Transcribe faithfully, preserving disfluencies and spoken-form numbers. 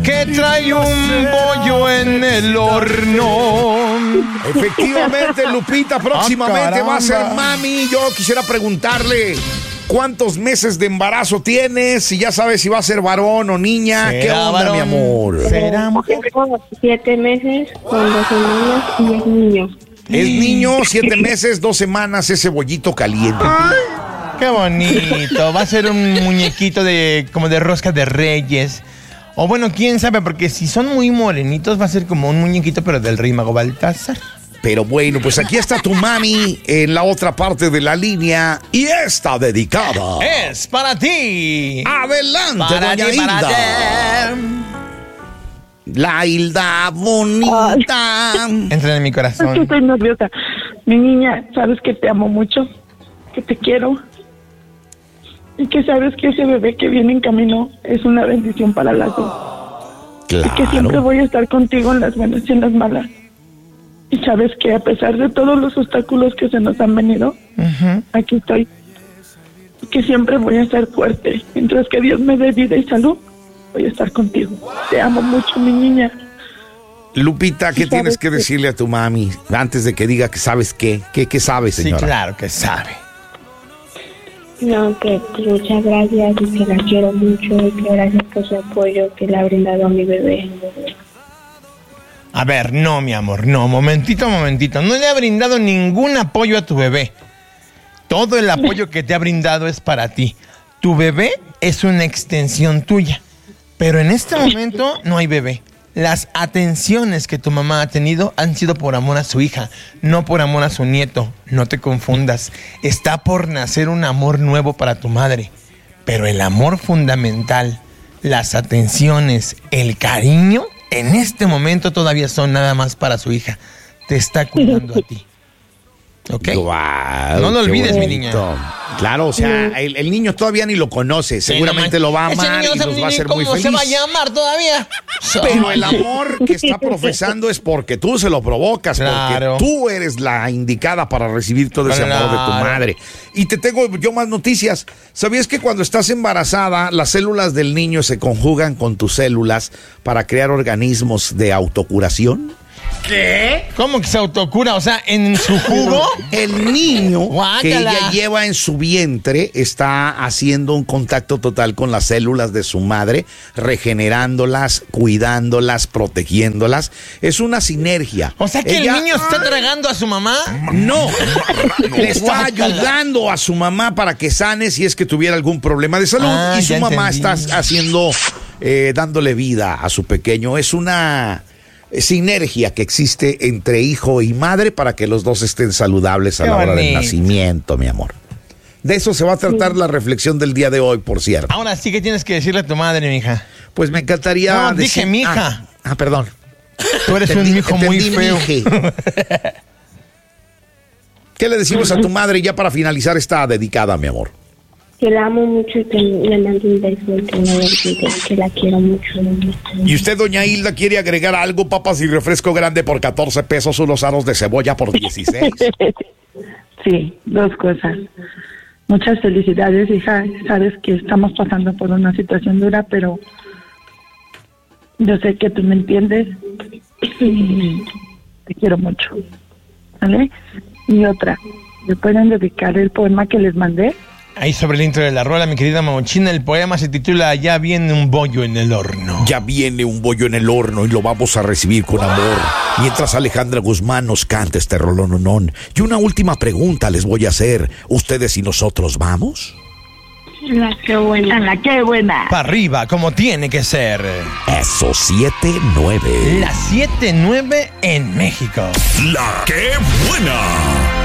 que trae un pollo en el horno. Efectivamente, Lupita, próximamente Ah, va a ser caramba. mami. Yo quisiera preguntarle cuántos meses de embarazo tienes, si ya sabes si va a ser varón o niña. ¿Qué ¿Será onda, varón? mi amor? ¿Será mujer? Tengo siete meses con dos semanas y es niño. Es niño, siete meses, dos semanas, ese bollito caliente. Qué bonito. Va a ser un muñequito de como de rosca de reyes. O bueno, quién sabe, porque si son muy morenitos va a ser como un muñequito, pero del rey mago Baltasar. Pero bueno, pues aquí está tu mami en la otra parte de la línea y está dedicada. Es para ti. Adelante, Para doña ti, para Hilda. ti. La Hilda bonita. Entra en mi Es que corazón. estoy nerviosa. Mi niña, sabes que te amo mucho, que te quiero y que sabes que ese bebé que viene en camino es una bendición para las dos. Y que siempre Claro. voy a estar contigo en las buenas y en las malas. Y sabes que a pesar de todos los obstáculos que se nos han venido, Ujú. aquí estoy. Y que siempre voy a estar fuerte. Mientras que Dios me dé vida y salud, voy a estar contigo. Te amo mucho, mi niña. Lupita, ¿qué Sí, tienes sabes que que- decirle a tu mami antes de que diga que sabes qué? ¿Qué, qué sabes, Sí, señora? claro que sabe. No, que pues, muchas gracias y que la quiero mucho y que gracias por su apoyo que le ha brindado a mi bebé. A ver, no, mi amor, no, momentito, momentito. No le ha brindado ningún apoyo a tu bebé. Todo el apoyo que te ha brindado es para ti. Tu bebé es una extensión tuya. Pero en este momento no hay bebé. Las atenciones que tu mamá ha tenido han sido por amor a su hija, no por amor a su nieto. No te confundas. Está por nacer un amor nuevo para tu madre. Pero el amor fundamental, las atenciones, el cariño, en este momento todavía son nada más para su hija. Te está cuidando a ti. ¿Ok? Guau, No lo qué olvides, mi bonito. niña. Claro, o sea, el, el niño todavía ni lo conoce. Seguramente lo va a Ese amar niño y no nos sabe va a ni hacer muy cómo feliz. se va a llamar todavía. Pero el amor que está profesando es porque tú se lo provocas, Claro. porque tú eres la indicada para recibir todo ese amor de tu Claro. madre. Y te tengo yo más noticias. ¿Sabías que cuando estás embarazada, las células del niño se conjugan con tus células para crear organismos de autocuración? ¿Qué? ¿Cómo que se autocura? O sea, en su jugo. El niño que Guácala. ella lleva en su vientre está haciendo un contacto total con las células de su madre, regenerándolas, cuidándolas, protegiéndolas. Es una sinergia. O sea que Ella- el niño está tragando a su mamá. No, le está Guácala. ayudando a su mamá para que sane si es que tuviera algún problema de salud. Ah, y su ya mamá entendí. está haciendo, eh, dándole vida a su pequeño. Es una sinergia que existe entre hijo y madre para que los dos estén saludables a Qué la hora del bonito. nacimiento, mi amor. De eso se va a tratar la reflexión del día de hoy, por cierto. Ahora sí que tienes que decirle a tu madre, mija. Pues me encantaría No, decir- dije mija. Ah, ah, perdón. Tú eres Entendí- un hijo muy entendí feo. mije. ¿Qué le decimos a tu madre ya para finalizar esta dedicada, mi amor? Que la amo mucho y que le mando un beso y que no le olvide, que la quiero mucho. ¿Y usted, doña Hilda, quiere agregar algo? Papas y refresco grande por catorce pesos, unos aros de cebolla por dieciséis. Sí, dos cosas. Muchas felicidades, hija. Sabes que estamos pasando por una situación dura, pero yo sé que tú me entiendes y te quiero mucho. ¿Vale? Y otra, ¿me pueden dedicar el poema que les mandé? Ahí sobre el intro de la rola, mi querida Mamochina, el poema se titula Ya viene un bollo en el horno. Ya viene un bollo en el horno y lo vamos a recibir con amor. Mientras Alejandra Guzmán nos canta este rolononón. Y una última pregunta les voy a hacer. ¿Ustedes y nosotros vamos? La que buena. ¡La qué buena! Para arriba, como tiene que ser. Eso, siete, nueve. Las siete nueve en México. La que buena.